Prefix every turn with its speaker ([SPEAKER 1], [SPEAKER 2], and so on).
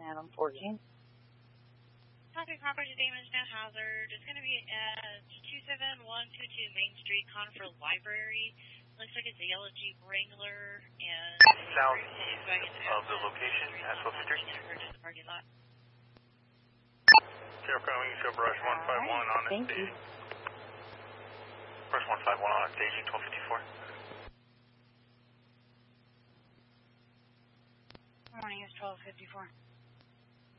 [SPEAKER 1] Adam 14.
[SPEAKER 2] Copy, property damage, no hazard. It's going to be at 27122 Main Street, Conifer Library. Looks like it's a yellow Jeep Wrangler and
[SPEAKER 3] southeast of the location at 12th Street.
[SPEAKER 2] The parking lot.
[SPEAKER 3] Zero coming, show brush 151 on the
[SPEAKER 1] Thank you.
[SPEAKER 3] Brush 151 on staging 1254.
[SPEAKER 2] Morning, it's 1254.